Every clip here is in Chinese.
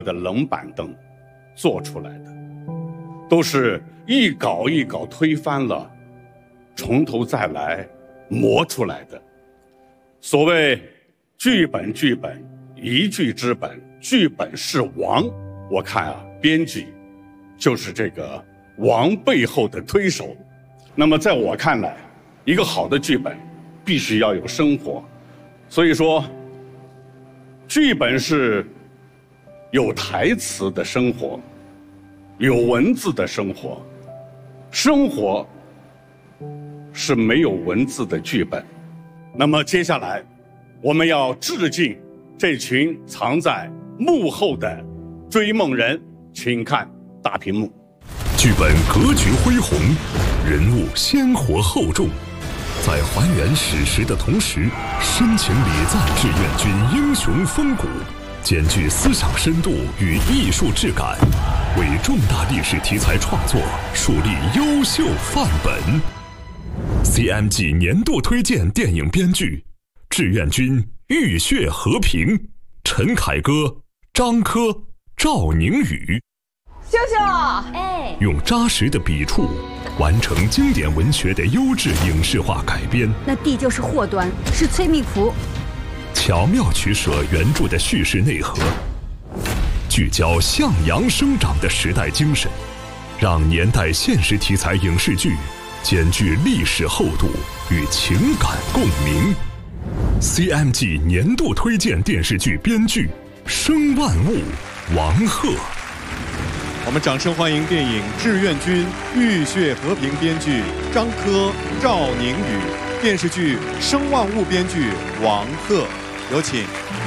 的冷板凳做出来的，都是一稿一稿推翻了，从头再来磨出来的。所谓剧本，一剧之本，剧本是王。我看啊，编剧就是这个王背后的推手。那么在我看来，一个好的剧本必须要有生活，所以说剧本是有台词的生活，有文字的生活，生活是没有文字的剧本。那么接下来我们要致敬这群藏在幕后的追梦人，请看大屏幕。 剧本格局恢宏，人物鲜活厚重，在还原史实的同时，深情礼赞志愿军英雄风骨，兼具思想深度与艺术质感，为重大历史题材创作树立优秀范本。CMG 年度推荐电影编剧：志愿军浴血和平，陈凯歌、张科、赵宁宇。 秀秀， 用扎实的笔触完成经典文学的优质影视化改编。 那地就是祸端，是催命符。 巧妙取舍原著的叙事内核，聚焦向阳生长的时代精神，让年代现实题材影视剧兼具历史厚度与情感共鸣。CMG 年度推荐电视剧编剧：生万物，王鹤。 我们掌声欢迎电影《志愿军浴血和平》编剧张科、赵宁宇，电视剧《生万物》编剧王鹤，有请。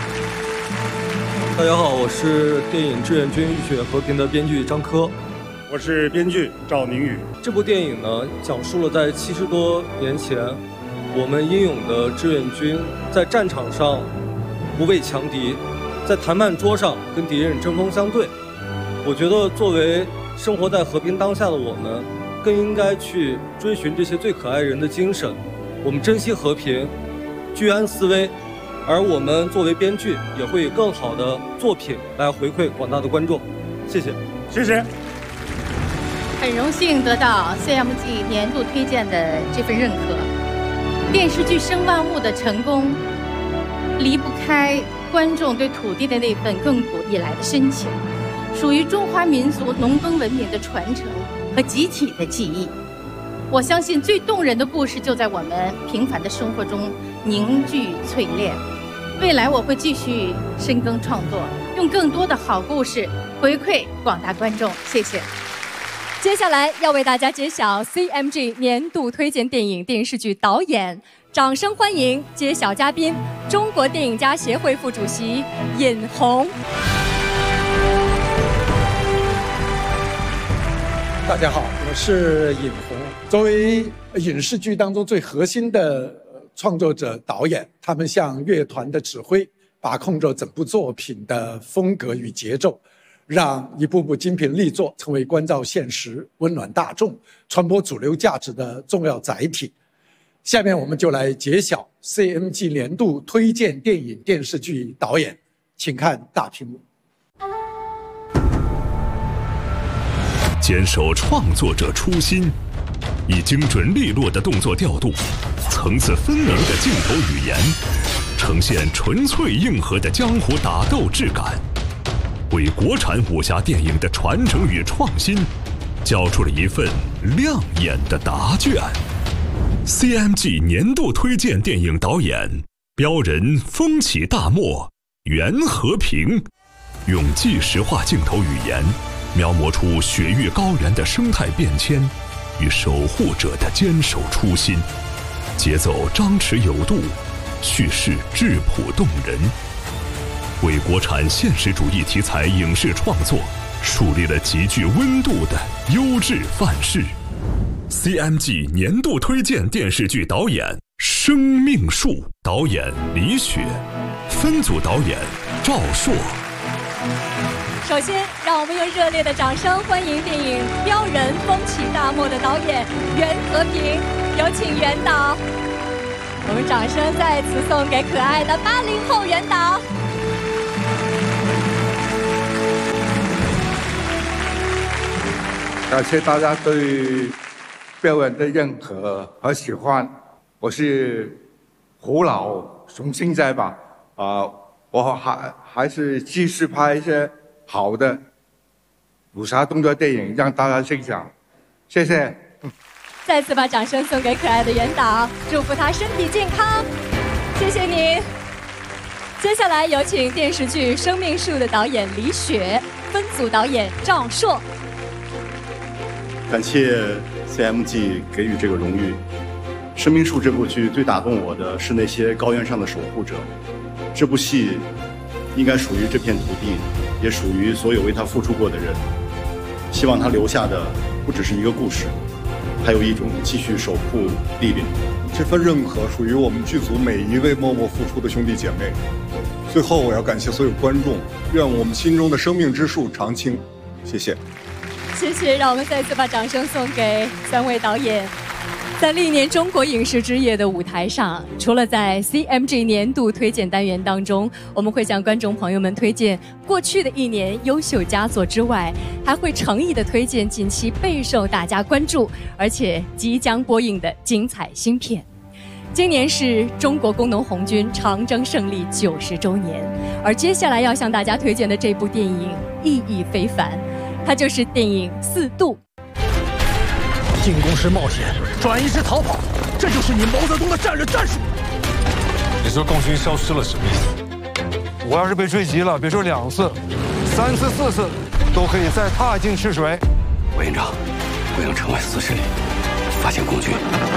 大家好，我是电影《志愿军浴血和平》的编剧张科， 我是编剧赵宁宇。 这部电影呢，讲述了在70多年前，我们英勇的志愿军在战场上不畏强敌，在谈判桌上跟敌人针锋相对。我觉得作为生活在和平当下的我们，更应该去追寻这些最可爱人的精神。我们珍惜和平，居安思危，而我们作为编剧，也会以更好的作品来回馈广大的观众。谢谢， 谢谢。 很荣幸得到 CMG 年度推荐的这份认可。电视剧《生万物》的成功，离不开观众对土地的那份亘古以来的深情。属于中华民族农耕文明的传承和集体的记忆。我相信最动人的故事就在我们平凡的生活中凝聚淬炼。未来我会继续深耕创作，用更多的好故事回馈广大观众。谢谢。 接下来要为大家揭晓 CMG 年度推荐电影电视剧导演，掌声欢迎揭晓嘉宾：中国电影家协会副主席尹红。 大家好，我是尹红。作为影视剧当中最核心的创作者、导演，他们像乐团的指挥，把控着整部作品的风格与节奏，让一部部精品力作成为关照现实、温暖大众、传播主流价值的重要载体。下面我们就来揭晓 CMG 年度推荐电影电视剧导演，请看大屏幕。 坚守创作者初心，以精准利落的动作调度，层次分明的镜头语言，呈现纯粹硬核的江湖打斗质感，为国产武侠电影的传承与创新交出了一份亮眼的答卷。CMG 年度推荐电影导演：标人风起大漠，袁和平，用纪实化镜头语言描摹出雪域高原的生态变迁与守护者的坚守初心，节奏张弛有度，叙事质朴动人，为国产现实主义题材影视创作树立了极具温度的优质范式。CMG 年度推荐电视剧导演：生命树，导演李雪，分组导演赵硕。 首先，让我们用热烈的掌声欢迎电影《标人风起大漠》的导演袁和平，有请袁导。我们掌声再次送给可爱的80后袁导。 感谢大家对表演的认可和喜欢。我是胡老，重新再吧。我还是继续拍一些好的武侠动作电影，让大家欣赏。谢谢。 再次把掌声送给可爱的袁导，祝福他身体健康。谢谢您。接下来有请电视剧《生命树》的导演李雪，分组导演赵硕。 感谢 CMG 给予这个荣誉。《生命树》这部剧最打动我的是那些高原上的守护者。这部戏应该属于这片土地，也属于所有为它付出过的人。希望它留下的不只是一个故事，还有一种继续守护力量。 这份认可属于我们剧组每一位默默付出的兄弟姐妹。最后，我要感谢所有观众，愿我们心中的生命之树常青。谢谢。 谢谢，让我们再次把掌声送给3位导演。在历年中国影视之夜的舞台上，除了在 CMG 年度推荐单元当中，我们会向观众朋友们推荐过去的一年优秀佳作之外，还会诚意地推荐近期备受大家关注，而且即将播映的精彩新片。今年是中国工农红军长征胜利90周年，而接下来要向大家推荐的这部电影意义非凡，它就是电影《四渡》。 进攻时冒险，转移时逃跑，这就是你毛泽东的战略战术。 你说共军消失了什么意思？我要是被追击了，别说2次、3次、4次，都可以再踏进赤水。 委员长，我想城外40里发现共军。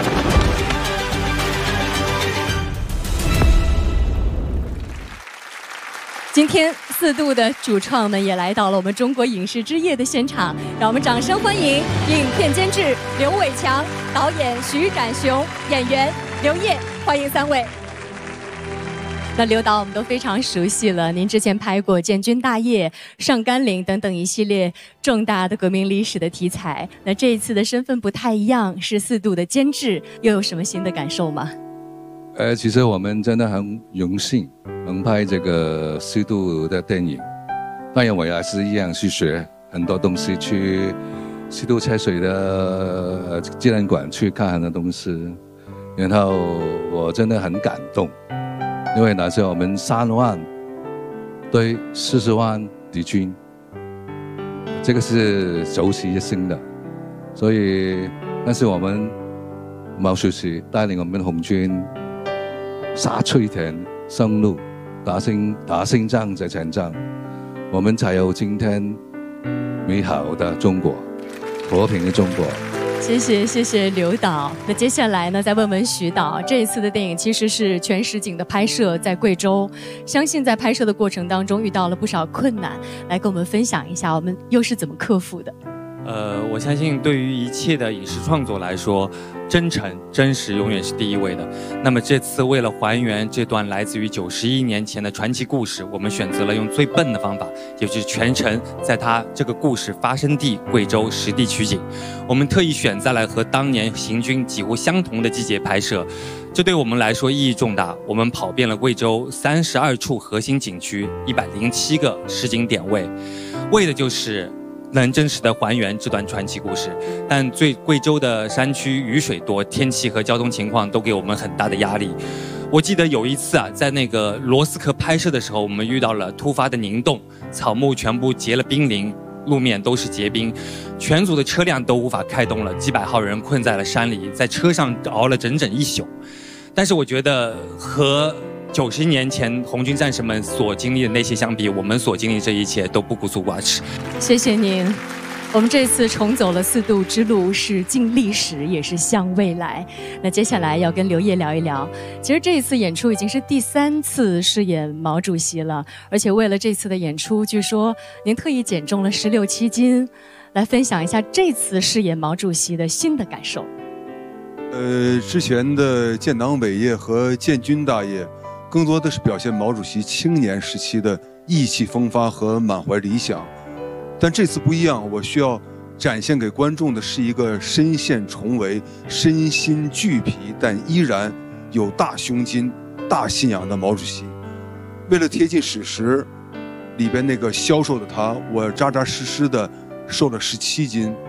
今天4渡的主创们也来到了我们中国影视之夜的现场，让我们掌声欢迎影片监制刘伟强、导演徐展雄、演员刘烨，欢迎3位。那刘导我们都非常熟悉了，您之前拍过《建军大业》《上甘岭》等等一系列重大的革命历史的题材。那这一次的身份不太一样，是4渡的监制，又有什么新的感受吗？ 其实我们真的很荣幸能拍这个4渡的电影。当然我也是一样去学很多东西，去4渡车水的纪念馆去看很多东西，然后我真的很感动，因为那时候我们3万对40万敌军，这个是九死一生的，所以但是我们毛主席带领我们红军杀翠田生路，打胜仗在前仗，我们才有今天美好的中国，和平的中国。 谢谢刘导。那接下来呢，再问问徐导，这一次的电影其实是全实景的拍摄，在贵州，相信在拍摄的过程当中遇到了不少困难，来跟我们分享一下，我们又是怎么克服的？ 我相信对于一切的影视创作来说，真诚、真实永远是第一位的。那么这次为了还原这段来自于91年前的传奇故事，我们选择了用最笨的方法，也就是全程在它这个故事发生地贵州实地取景。我们特意选在了和当年行军几乎相同的季节拍摄，这对我们来说意义重大。我们跑遍了贵州32处核心景区，107个实景点位，为的就是能真实的还原这段传奇故事。但贵州的山区雨水多，天气和交通情况都给我们很大的压力。我记得有一次啊，在那个罗斯克拍摄的时候，我们遇到了突发的凝冻，草木全部结了冰凌，路面都是结冰，全组的车辆都无法开动了，几百号人困在了山里，在车上熬了整整1宿。但是我觉得和90年前红军战士们所经历的那些相比，我们所经历这一切都不足挂齿。谢谢您。我们这次重走了4渡之路，是敬历史，也是向未来。那接下来要跟刘烨聊一聊，其实这一次演出已经是第3次饰演毛主席了，而且为了这次的演出，据说您特意减重了16、7斤，来分享一下这次饰演毛主席的新的感受。 之前的建党伟业和建军大业，更多的是表现毛主席青年时期的意气风发和满怀理想。但这次不一样，我需要展现给观众的是一个身陷重围、身心俱疲，但依然有大胸襟、大信仰的毛主席。为了贴近史实里边那个消瘦的他，我扎扎实实的瘦了17斤。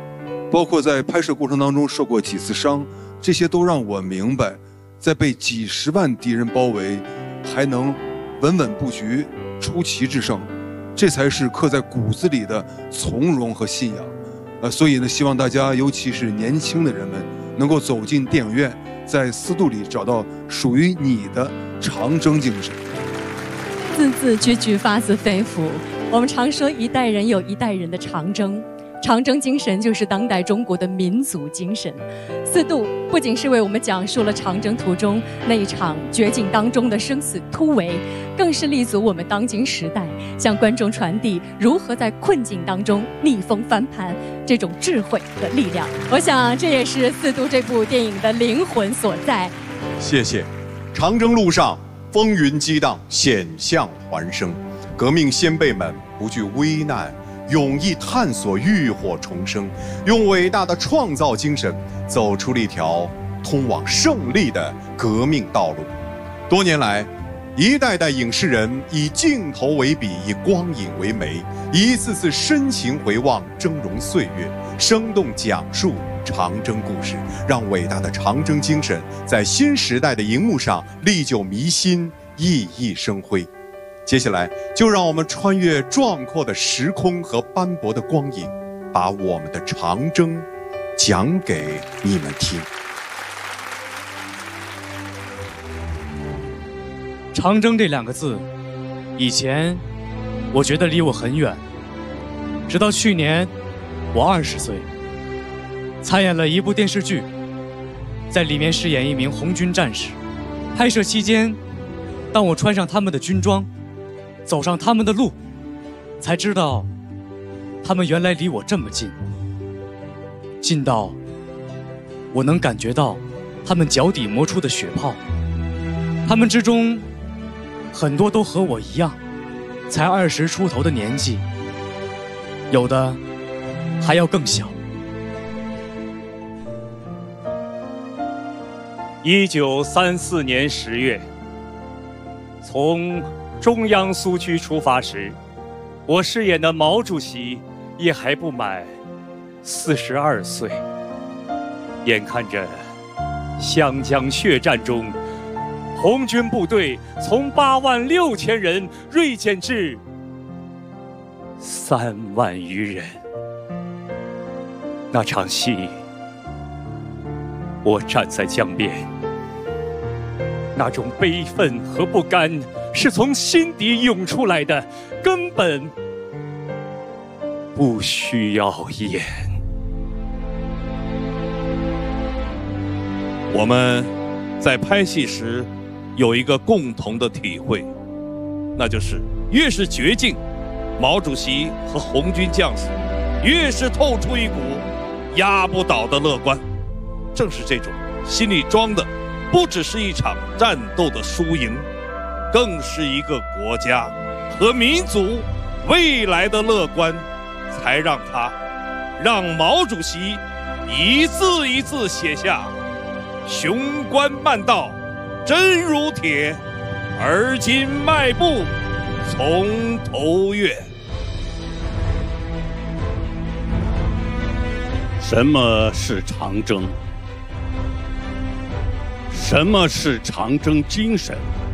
包括在拍摄过程当中受过几次伤，这些都让我明白，在被几十万敌人包围，还能稳稳布局、出奇制胜，这才是刻在骨子里的从容和信仰。所以呢，希望大家，尤其是年轻的人们，能够走进电影院，在司徒里找到属于你的长征精神。 字字句句发自肺腑。我们常说一代人有一代人的长征，长征精神就是当代中国的民族精神。司徒不仅是为我们讲述了长征途中那一场绝境当中的生死突围，更是立足我们当今时代，向观众传递如何在困境当中逆风翻盘这种智慧和力量。我想这也是司徒这部电影的灵魂所在。 谢谢。长征路上风云激荡，险象环生，革命先辈们不惧危难，勇毅探索，浴火重生，用伟大的创造精神走出了一条通往胜利的革命道路。多年来，一代代影视人以镜头为笔，以光影为媒，一次次深情回望峥嵘岁月，生动讲述长征故事，让伟大的长征精神在新时代的荧幕上历久弥新，熠熠生辉。接下来，就让我们穿越壮阔的时空和斑驳的光影，把我们的长征讲给你们听。 长征这2个字，以前我觉得离我很远，直到去年我20岁，参演了一部电视剧，在里面饰演一名红军战士。拍摄期间，当我穿上他们的军装，走上他们的路，才知道他们原来离我这么近，近到我能感觉到他们脚底磨出的血泡。他们之中很多都和我一样，才20出头的年纪，有的还要更小。 1934年10月，从中央苏区出发时，我饰演的毛主席也还不满42岁。眼看着湘江血战中，红军部队从8万6千人锐减至3万余人。那场戏，我站在江边，那种悲愤和不甘是从心底涌出来的，根本不需要演。 我们在拍戏时有一个共同的体会，那就是越是绝境，毛主席和红军将士越是透出一股压不倒的乐观。正是这种心里装的不只是一场战斗的输赢，更是一个国家和民族未来的乐观，才让毛主席一字一字写下雄关漫道真如铁，而今迈步从头越。什么是长征？什么是长征精神？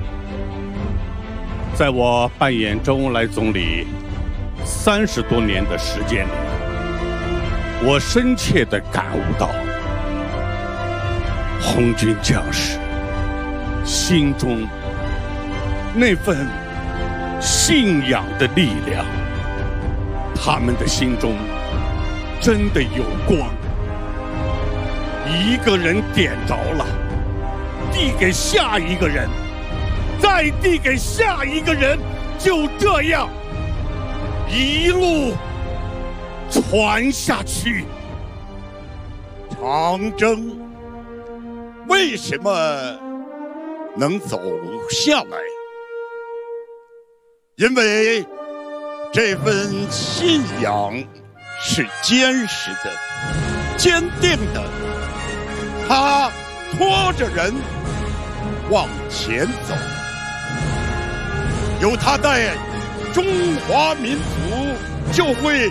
在我扮演周恩来总理30多年的时间里，我深切地感悟到，红军将士心中那份信仰的力量，他们的心中真的有光，一个人点着了，递给下一个人，再递给下一个人，就这样一路传下去。 长征为什么能走下来？因为这份信仰是坚实的、坚定的，它拖着人往前走。有它在，中华民族就会